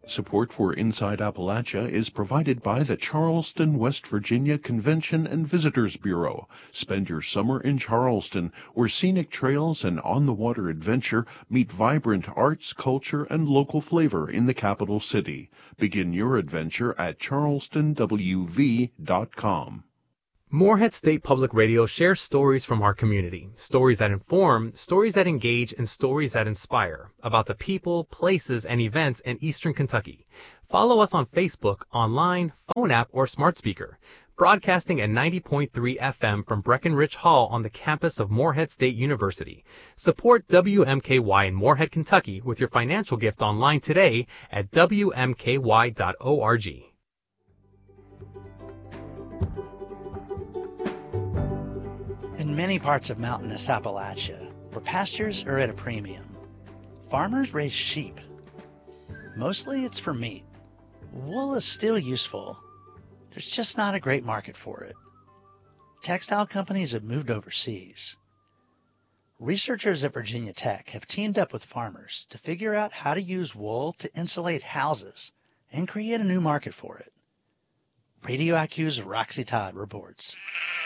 Support for Inside Appalachia is provided by the Charleston, West Virginia Convention and Visitors Bureau. Spend your summer in Charleston, where scenic trails and on-the-water adventure meet vibrant arts, culture, and local flavor in the capital city. Begin your adventure at charlestonwv.com. Morehead State Public Radio shares stories from our community, stories that inform, stories that engage, and stories that inspire about the people, places, and events in Eastern Kentucky. Follow us on Facebook, online, phone app, or smart speaker. Broadcasting at 90.3 FM from Breckenridge Hall on the campus of Morehead State University. Support WMKY in Morehead, Kentucky with your financial gift online today at wmky.org. In many parts of mountainous Appalachia, where pastures are at a premium, farmers raise sheep. Mostly it's for meat. Wool is still useful. There's just not a great market for it. Textile companies have moved overseas. Researchers at Virginia Tech have teamed up with farmers to figure out how to use wool to insulate houses and create a new market for it. Radio IQ's Roxy Todd reports.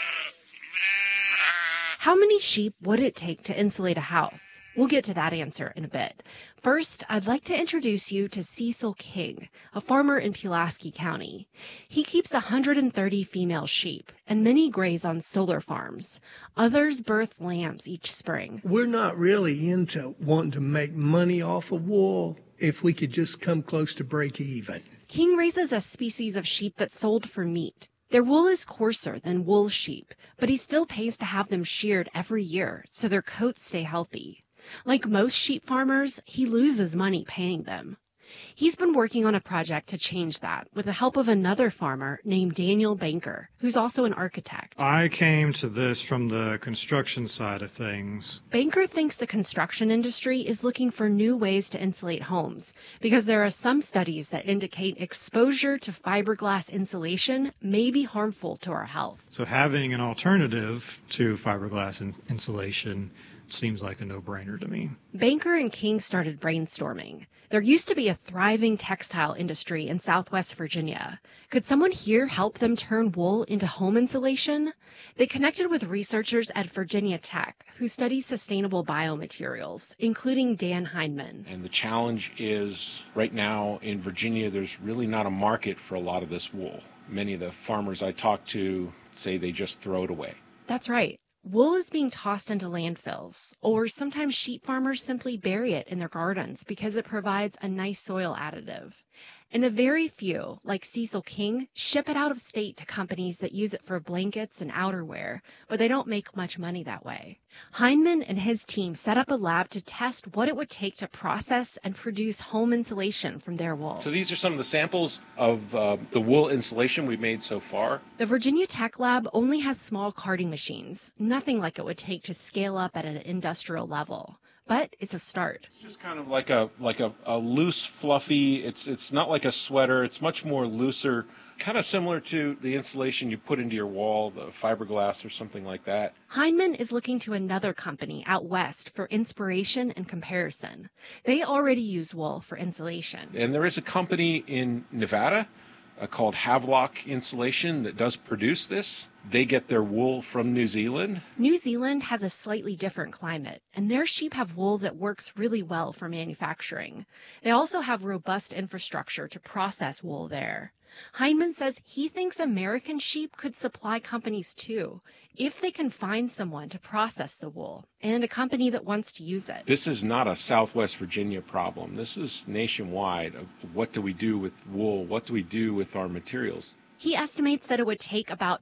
How many sheep would it take to insulate a house? We'll get to that answer in a bit. First, I'd like to introduce you to Cecil King, a farmer in Pulaski County. He keeps 130 female sheep, and many graze on solar farms. Others birth lambs each spring. We're not really into wanting to make money off of wool if we could just come close to break even. King raises a species of sheep that's sold for meat. Their wool is coarser than wool sheep, but he still pays to have them sheared every year so their coats stay healthy. Like most sheep farmers, he loses money paying them. He's been working on a project to change that with the help of another farmer named Daniel Banker, who's also an architect. I came to this from the construction side of things. Banker thinks the construction industry is looking for new ways to insulate homes because there are some studies that indicate exposure to fiberglass insulation may be harmful to our health. So having an alternative to fiberglass insulation seems like a no-brainer to me. Banker and King started brainstorming. There used to be a thriving textile industry in Southwest Virginia. Could someone here help them turn wool into home insulation? They connected with researchers at Virginia Tech who study sustainable biomaterials, including Dan Heineman. And the challenge is, right now in Virginia, there's really not a market for a lot of this wool. Many of the farmers I talk to say they just throw it away. That's right. Wool is being tossed into landfills, or sometimes sheep farmers simply bury it in their gardens because it provides a nice soil additive. And a very few, like Cecil King, ship it out of state to companies that use it for blankets and outerwear, but they don't make much money that way. Heineman and his team set up a lab to test what it would take to process and produce home insulation from their wool. So these are some of the samples of the wool insulation we've made so far. The Virginia Tech Lab only has small carding machines, nothing like it would take to scale up at an industrial level. But it's a start. It's just kind of like a loose, fluffy, it's not like a sweater, it's much more looser, kind of similar to the insulation you put into your wall, the fiberglass or something like that. Heineman is looking to another company out west for inspiration and comparison. They already use wool for insulation. And there is a company in Nevada called Havelock Insulation that does produce this. They get their wool from New Zealand. New Zealand has a slightly different climate, and their sheep have wool that works really well for manufacturing. They also have robust infrastructure to process wool there. Heineman says he thinks American sheep could supply companies too, if they can find someone to process the wool, and a company that wants to use it. This is not a Southwest Virginia problem. This is nationwide. What do we do with wool? What do we do with our materials? He estimates that it would take about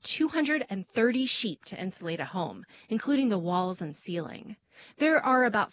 230 sheep to insulate a home, including the walls and ceiling. There are about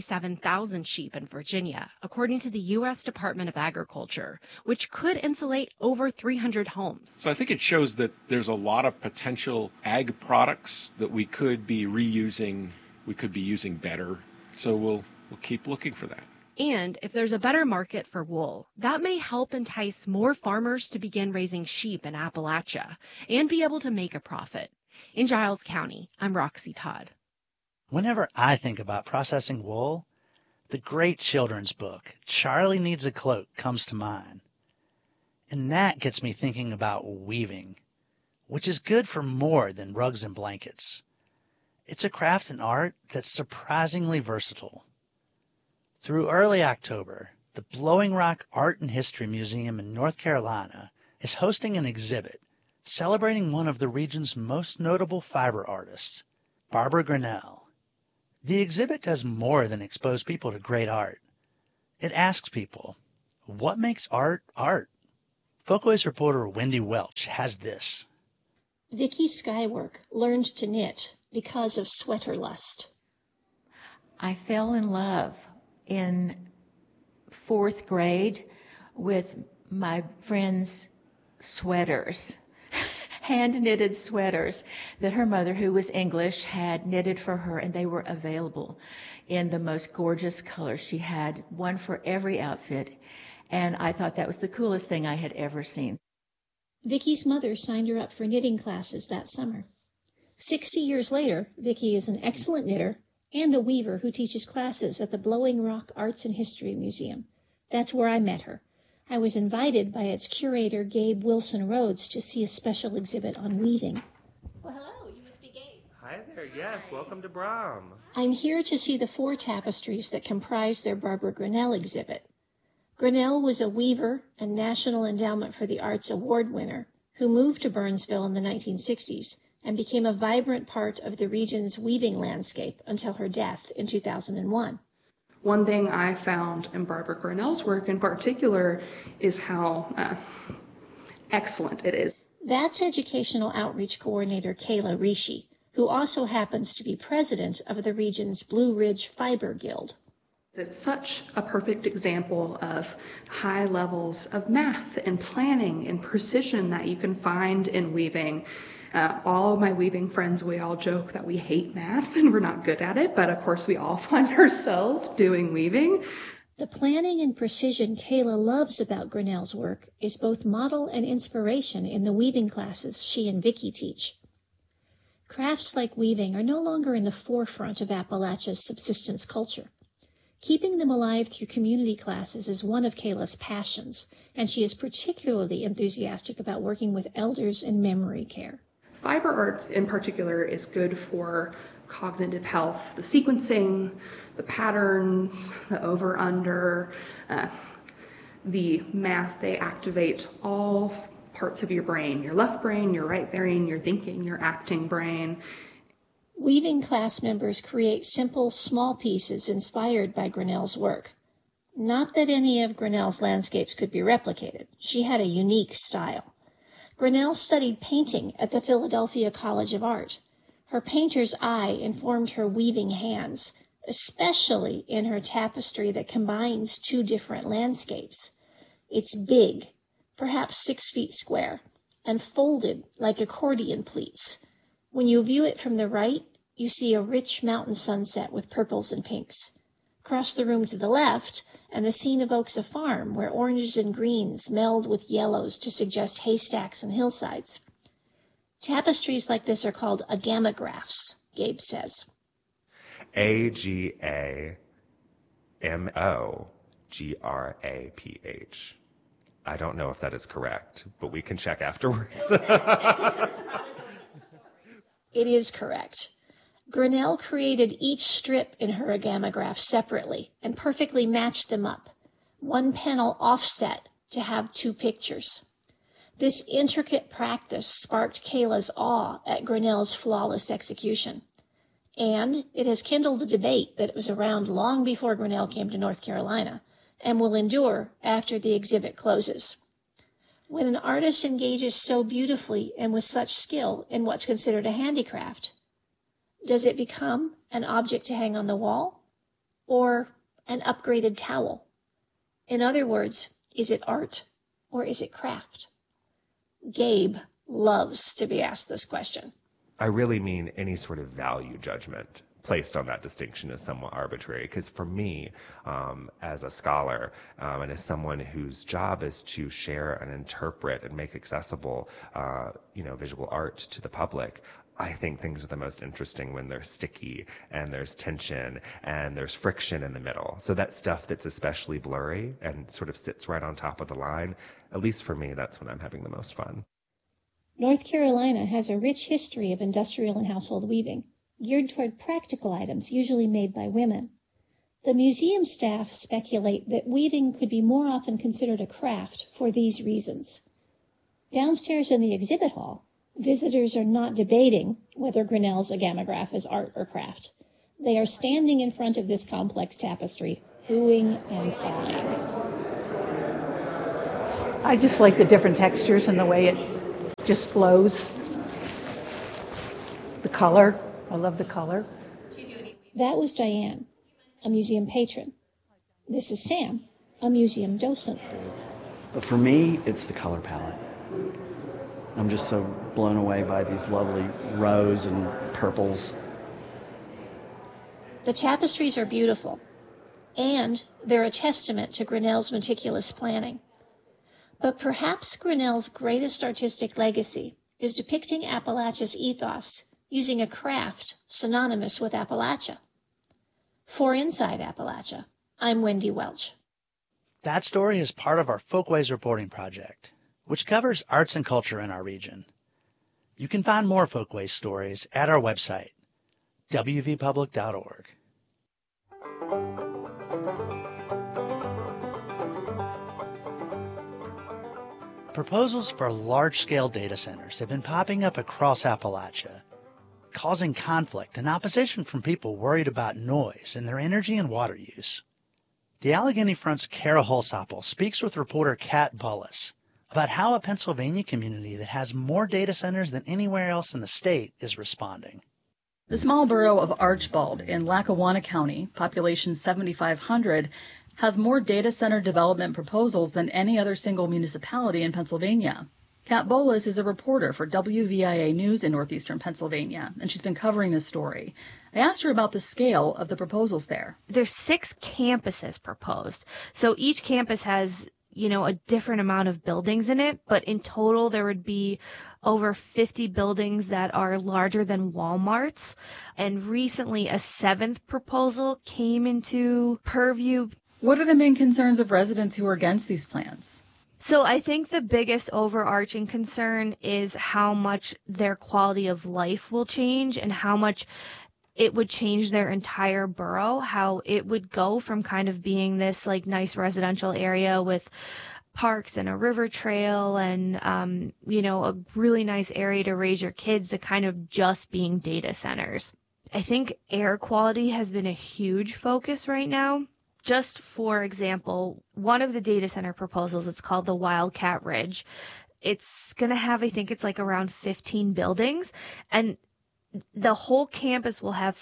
77,000 sheep in Virginia, according to the U.S. Department of Agriculture, which could insulate over 300 homes. So I think it shows that there's a lot of potential ag products that we could be reusing, we could be using better. So we'll keep looking for that. And if there's a better market for wool, that may help entice more farmers to begin raising sheep in Appalachia and be able to make a profit. In Giles County, I'm Roxy Todd. Whenever I think about processing wool, The great children's book, Charlie Needs a Cloak, comes to mind. And that gets me thinking about weaving, which is good for more than rugs and blankets. It's a craft and art that's surprisingly versatile. Through early October, the Blowing Rock Art and History Museum in North Carolina is hosting an exhibit celebrating one of the region's most notable fiber artists, Barbara Grinnell. The exhibit does more than expose people to great art. It asks people, what makes art art? Folkways reporter Wendy Welch has this. Vicki Skywork learned to knit because of sweater lust. I fell in love in 4th grade with my friend's sweaters, hand-knitted sweaters that her mother, who was English, had knitted for her, and they were available in the most gorgeous colors. She had one for every outfit, and I thought that was the coolest thing I had ever seen. Vicki's mother signed her up for knitting classes that summer. 60 years later, Vicki is an excellent knitter and a weaver who teaches classes at the Blowing Rock Arts and History Museum. That's where I met her. I was invited by its curator, Gabe Wilson Rhodes, to see a special exhibit on weaving. Well, hello. You must be Gabe. Hi there. Yes, welcome to Brom. I'm here to see the 4 tapestries that comprise their Barbara Grinnell exhibit. Grinnell was a weaver and National Endowment for the Arts Award winner who moved to Burnsville in the 1960s and became a vibrant part of the region's weaving landscape until her death in 2001. One thing I found in Barbara Grinnell's work in particular is how excellent it is. That's Educational Outreach Coordinator Kayla Rishi, who also happens to be president of the region's Blue Ridge Fiber Guild. It's such a perfect example of high levels of math and planning and precision that you can find in weaving. All of my weaving friends, we all joke that we hate math and we're not good at it, but of course we all find ourselves doing weaving. The planning and precision Kayla loves about Grinnell's work is both model and inspiration in the weaving classes she and Vicki teach. Crafts like weaving are no longer in the forefront of Appalachia's subsistence culture. Keeping them alive through community classes is one of Kayla's passions, and she is particularly enthusiastic about working with elders in memory care. Fiber arts in particular is good for cognitive health, the sequencing, the patterns, the over-under, the math. They activate all parts of your brain, your left brain, your right brain, your thinking, your acting brain. Weaving class members create simple, small pieces inspired by Grinnell's work. Not that any of Grinnell's landscapes could be replicated. She had a unique style. Grinnell studied painting at the Philadelphia College of Art. Her painter's eye informed her weaving hands, especially in her tapestry that combines 2 different landscapes. It's big, perhaps 6 feet square, and folded like accordion pleats. When you view it from the right, you see a rich mountain sunset with purples and pinks. Across the room to the left, and the scene evokes a farm where oranges and greens meld with yellows to suggest haystacks and hillsides. Tapestries like this are called agamagraphs, Gabe says. A-G-A-M-O-G-R-A-P-H. I don't know if that is correct, but we can check afterwards. It is correct. Grinnell created each strip in her agamograph separately and perfectly matched them up, one panel offset to have 2 pictures. This intricate practice sparked Kayla's awe at Grinnell's flawless execution. And it has kindled a debate that was around long before Grinnell came to North Carolina and will endure after the exhibit closes. When an artist engages so beautifully and with such skill in what's considered a handicraft, does it become an object to hang on the wall or an upgraded towel? In other words, is it art or is it craft? Gabe loves to be asked this question. I really mean any sort of value judgment placed on that distinction is somewhat arbitrary, because for me, as a scholar and as someone whose job is to share and interpret and make accessible, visual art to the public, I think things are the most interesting when they're sticky and there's tension and there's friction in the middle. So that stuff that's especially blurry and sort of sits right on top of the line, at least for me, that's when I'm having the most fun. North Carolina has a rich history of industrial and household weaving, geared toward practical items usually made by women. The museum staff speculate that weaving could be more often considered a craft for these reasons. Downstairs in the exhibit hall, visitors are not debating whether Grinnell's agamograph is art or craft. They are standing in front of this complex tapestry, oohing and awing. I just like the different textures and the way it just flows. The color, I love the color. That was Diane, a museum patron. This is Sam, a museum docent. But for me, it's the color palette. I'm just so blown away by these lovely rose and purples. The tapestries are beautiful, and they're a testament to Grinnell's meticulous planning. But perhaps Grinnell's greatest artistic legacy is depicting Appalachia's ethos using a craft synonymous with Appalachia. For Inside Appalachia, I'm Wendy Welch. That story is part of our Folkways reporting project, which covers arts and culture in our region. You can find more Folkways stories at our website, wvpublic.org. Proposals for large-scale data centers have been popping up across Appalachia, causing conflict and opposition from people worried about noise and their energy and water use. The Allegheny Front's Kara Holsopple speaks with reporter Kat Bullis about how a Pennsylvania community that has more data centers than anywhere else in the state is responding. The small borough of Archbald in Lackawanna County, population 7,500, has more data center development proposals than any other single municipality in Pennsylvania. Kat Bullis is a reporter for WVIA News in northeastern Pennsylvania, and she's been covering this story. I asked her about the scale of the proposals there. There's 6 campuses proposed. So each campus has, a different amount of buildings in it, but in total there would be over 50 buildings that are larger than Walmart's. And recently a 7th proposal came into purview. What are the main concerns of residents who are against these plans? So I think the biggest overarching concern is how much their quality of life will change and how much it would change their entire borough, how it would go from kind of being this nice residential area with parks and a river trail and, a really nice area to raise your kids to kind of just being data centers. I think air quality has been a huge focus right now. Just for example, one of the data center proposals, it's called the Wildcat Ridge. It's going to have, I think it's around 15 buildings, and the whole campus will have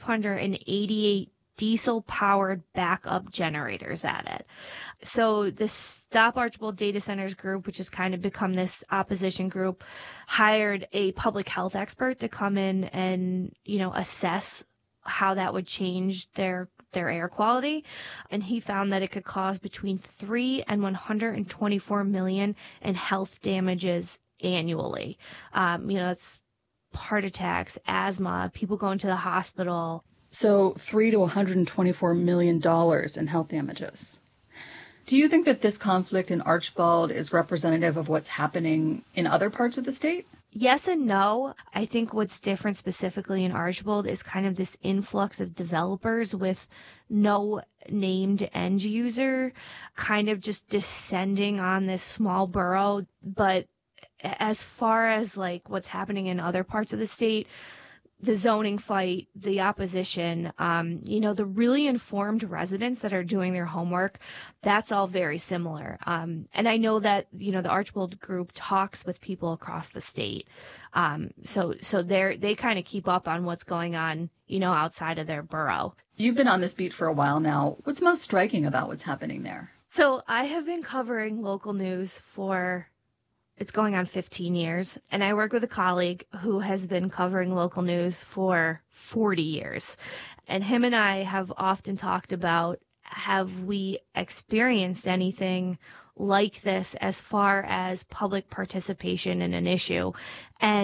588 diesel-powered backup generators at it. So the Stop Archbald Data Centers group, which has kind of become this opposition group, hired a public health expert to come in and, assess how that would change their air quality, and he found that it could cause between 3 and 124 million in health damages annually. It's heart attacks, asthma, people going to the hospital. So $3 to $124 million in health damages. Do you think that this conflict in Archbald is representative of what's happening in other parts of the state? Yes and no. I think what's different specifically in Archbald is kind of this influx of developers with no named end user kind of just descending on this small borough. But as far as what's happening in other parts of the state, the zoning fight, the opposition, the really informed residents that are doing their homework, that's all very similar. And I know that, the Archbald group talks with people across the state. So they kind of keep up on what's going on, outside of their borough. You've been on this beat for a while now. What's most striking about what's happening there? So I have been covering local news for it's going on 15 years, and I work with a colleague who has been covering local news for 40 years. And him and I have often talked about, have we experienced anything like this as far as public participation in an issue? And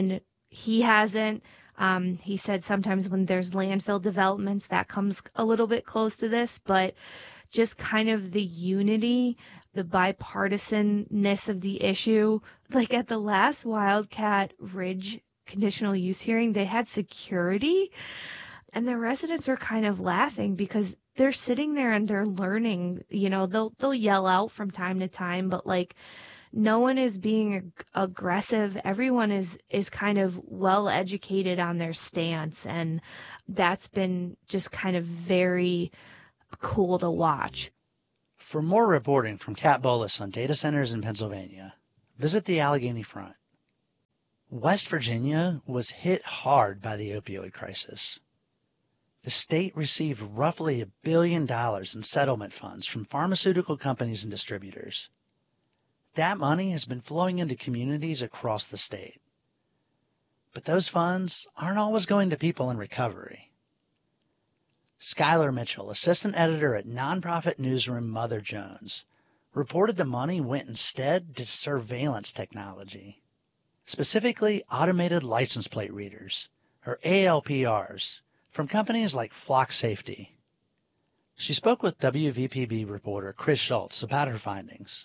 he hasn't. He said sometimes when there's landfill developments, that comes a little bit close to this, but just kind of the unity, the bipartisanness of the issue. Like at the last Wildcat Ridge conditional use hearing, they had security, and the residents are kind of laughing because they're sitting there and they're learning. You know, they'll yell out from time to time, but like no one is being aggressive. Everyone is kind of well educated on their stance, and that's been just kind of very cool to watch. For more reporting from Kat Bolus on data centers in Pennsylvania, visit the Allegheny Front. West Virginia was hit hard by the opioid crisis. The state received roughly $1 billion in settlement funds from pharmaceutical companies and distributors. That money has been flowing into communities across the state. But those funds aren't always going to people in recovery. Skylar Mitchell, assistant editor at nonprofit newsroom Mother Jones, reported the money went instead to surveillance technology, specifically automated license plate readers, or ALPRs, from companies like Flock Safety. She spoke with WVPB reporter Chris Schultz about her findings.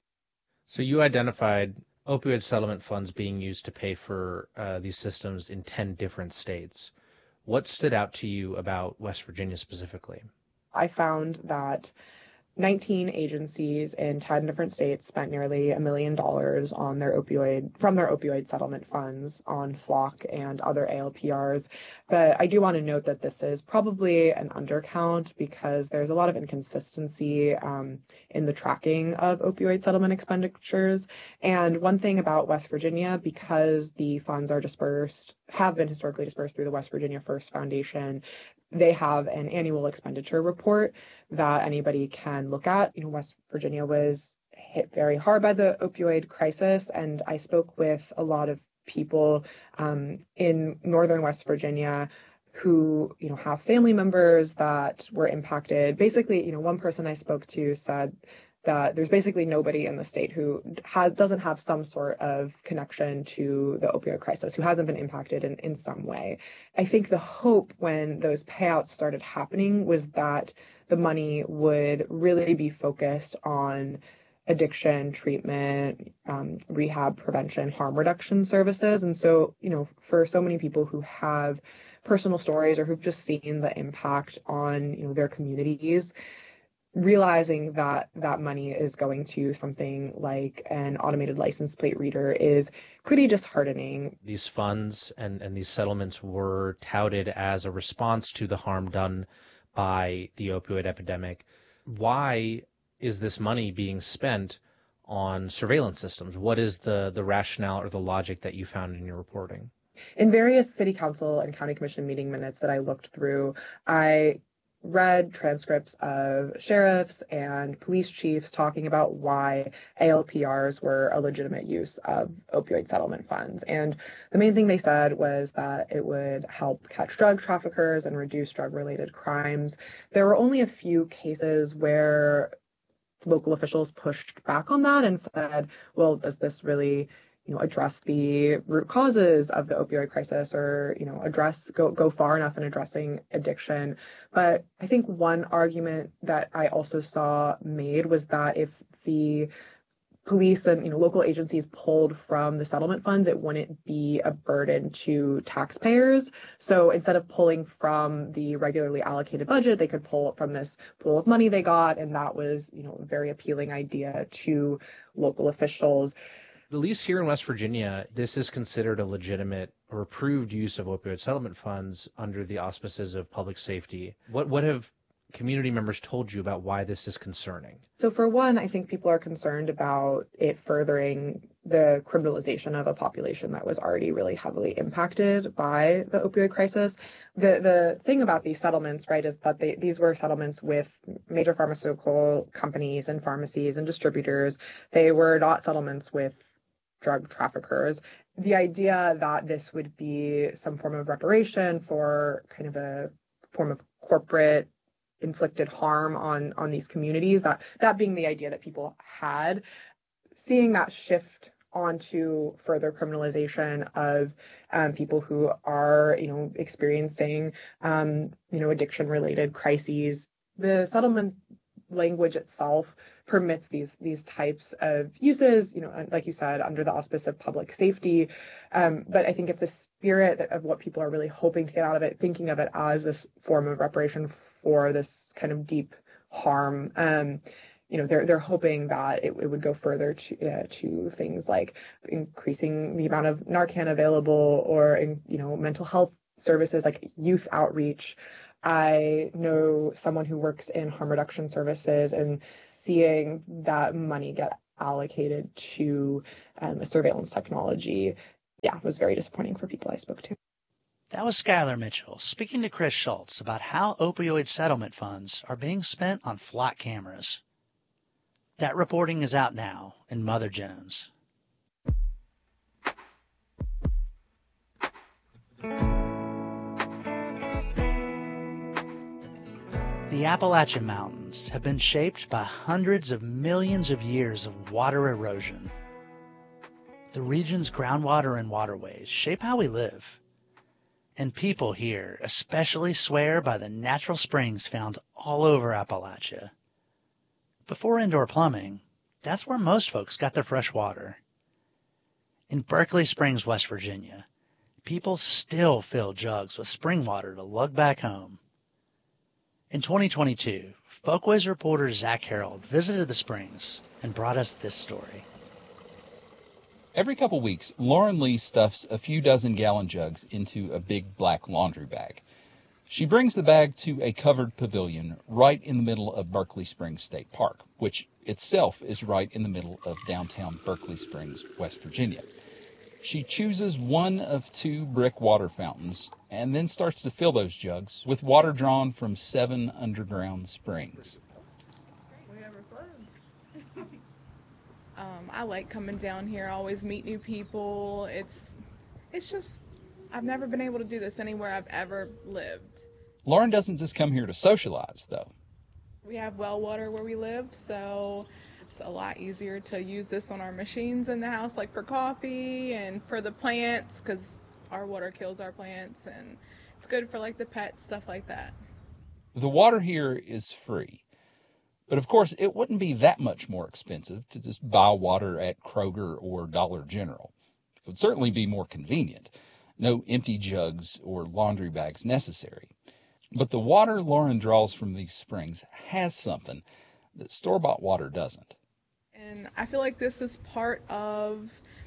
So you identified opioid settlement funds being used to pay for these systems in 10 different states. What stood out to you about West Virginia specifically? I found that 19 agencies in 10 different states spent nearly $1 million on their opioid settlement funds on Flock and other ALPRs. But I do want to note that this is probably an undercount because there's a lot of inconsistency in the tracking of opioid settlement expenditures. And one thing about West Virginia, because the funds have been historically dispersed through the West Virginia First Foundation, they have an annual expenditure report that anybody can look at. You know, West Virginia was hit very hard by the opioid crisis, and I spoke with a lot of people in northern West Virginia who, you know, have family members that were impacted. Basically, you know, one person I spoke to said that there's basically nobody in the state who doesn't have some sort of connection to the opioid crisis, who hasn't been impacted in some way. I think the hope when those payouts started happening was that the money would really be focused on addiction treatment, rehab prevention, harm reduction services. And so, you know, for so many people who have personal stories or who've just seen the impact on, you know, their communities, realizing that that money is going to something like an automated license plate reader is pretty disheartening. These funds and these settlements were touted as a response to the harm done by the opioid epidemic. Why is this money being spent on surveillance systems? What is the rationale or the logic that you found in your reporting? In various city council and county commission meeting minutes that I looked through, I read transcripts of sheriffs and police chiefs talking about why ALPRs were a legitimate use of opioid settlement funds. And the main thing they said was that it would help catch drug traffickers and reduce drug-related crimes. There were only a few cases where local officials pushed back on that and said, well, does this really, you know, address the root causes of the opioid crisis, or, you know, go far enough in addressing addiction? But I think one argument that I also saw made was that if the police and, you know, local agencies pulled from the settlement funds, it wouldn't be a burden to taxpayers. So instead of pulling from the regularly allocated budget, they could pull from this pool of money they got, and that was, you know, a very appealing idea to local officials. At least here in West Virginia, this is considered a legitimate or approved use of opioid settlement funds under the auspices of public safety. What have community members told you about why this is concerning? So for one, I think people are concerned about it furthering the criminalization of a population that was already really heavily impacted by the opioid crisis. The thing about these settlements, right, is that these were settlements with major pharmaceutical companies and pharmacies and distributors. They were not settlements with drug traffickers. The idea that this would be some form of reparation for kind of a form of corporate inflicted harm on these communities, that being the idea that people had, seeing that shift onto further criminalization of people who are, experiencing, addiction-related crises. The settlement language itself permits these types of uses, like you said, under the auspice of public safety. But I think if the spirit of what people are really hoping to get out of it, thinking of it as this form of reparation for this kind of deep harm, they're hoping that it would go further to things like increasing the amount of Narcan available, or mental health services like youth outreach. I know someone who works in harm reduction services, and seeing that money get allocated to surveillance technology, was very disappointing for people I spoke to. That was Skylar Mitchell speaking to Chris Schultz about how opioid settlement funds are being spent on flock cameras. That reporting is out now in Mother Jones. The Appalachian Mountains have been shaped by hundreds of millions of years of water erosion. The region's groundwater and waterways shape how we live. And people here especially swear by the natural springs found all over Appalachia. Before indoor plumbing, that's where most folks got their fresh water. In Berkeley Springs, West Virginia, people still fill jugs with spring water to lug back home. In 2022, Folkways reporter Zach Harold visited the springs and brought us this story. Every couple weeks, Lauren Lee stuffs a few dozen gallon jugs into a big black laundry bag. She brings the bag to a covered pavilion right in the middle of Berkeley Springs State Park, which itself is right in the middle of downtown Berkeley Springs, West Virginia. She chooses one of 2 brick water fountains and then starts to fill those jugs with water drawn from 7 underground springs. I like coming down here. I always meet new people. It's just, I've never been able to do this anywhere I've ever lived. Lauren doesn't just come here to socialize, though. We have well water where we live, so it's a lot easier to use this on our machines in the house, like for coffee and for the plants, because our water kills our plants, and it's good for like the pets, stuff like that. The water here is free. But of course, it wouldn't be that much more expensive to just buy water at Kroger or Dollar General. It would certainly be more convenient. No empty jugs or laundry bags necessary. But the water Lauren draws from these springs has something that store-bought water doesn't. And I feel like this is part of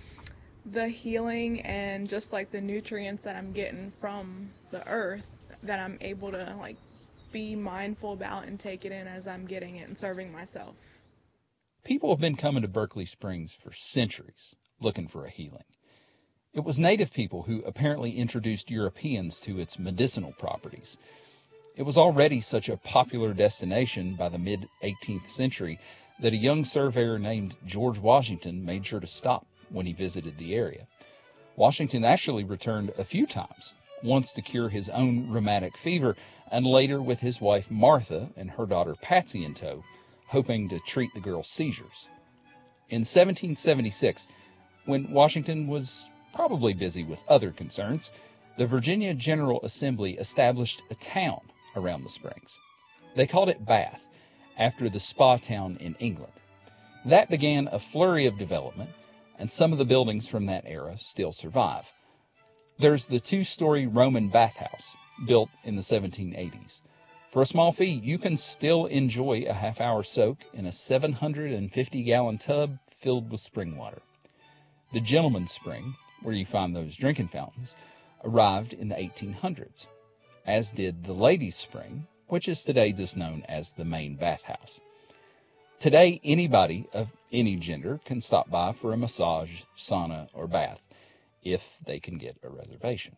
the healing and just like the nutrients that I'm getting from the earth that I'm able to like be mindful about and take it in as I'm getting it and serving myself. People have been coming to Berkeley Springs for centuries looking for a healing. It was native people who apparently introduced Europeans to its medicinal properties. It was already such a popular destination by the mid-18th century that a young surveyor named George Washington made sure to stop when he visited the area. Washington actually returned a few times, once to cure his own rheumatic fever, and later with his wife Martha and her daughter Patsy in tow, hoping to treat the girl's seizures. In 1776, when Washington was probably busy with other concerns, the Virginia General Assembly established a town around the springs. They called it Bath, after the spa town in England. That began a flurry of development, and some of the buildings from that era still survive. There's the 2-story Roman bathhouse, built in the 1780s. For a small fee, you can still enjoy a half-hour soak in a 750-gallon tub filled with spring water. The Gentleman's Spring, where you find those drinking fountains, arrived in the 1800s, as did the Ladies' Spring, which is today just known as the main bathhouse. Today, anybody of any gender can stop by for a massage, sauna, or bath, if they can get a reservation.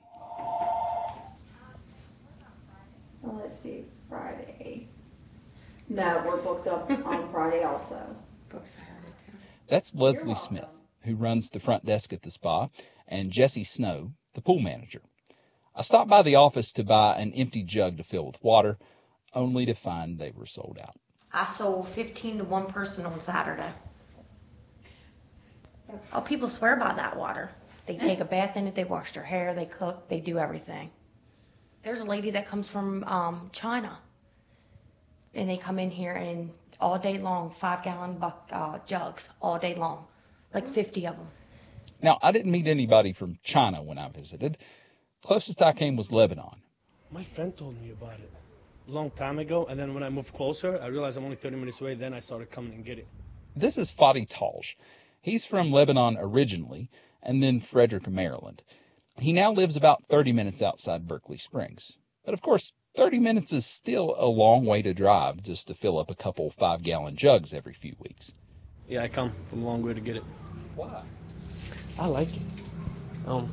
Well, let's see, Friday. No, we're booked up on Friday also. That's Leslie Smith, who runs the front desk at the spa, and Jesse Snow, the pool manager. I stopped by the office to buy an empty jug to fill with water, only to find they were sold out. I sold 15 to one person on Saturday. Oh, people swear by that water. They take a bath in it, they wash their hair, they cook, they do everything. There's a lady that comes from China, and they come in here and all day long, 5-gallon jugs, all day long, like 50 of them. Now, I didn't meet anybody from China when I visited. Closest I came was Lebanon. My friend told me about it a long time ago, and then when I moved closer, I realized I'm only 30 minutes away, then I started coming and get it. This is Fadi Talj. He's from Lebanon originally, and then Frederick, Maryland. He now lives about 30 minutes outside Berkeley Springs. But of course, 30 minutes is still a long way to drive just to fill up a couple 5-gallon jugs every few weeks. Yeah, I come from a long way to get it. Why? I like it.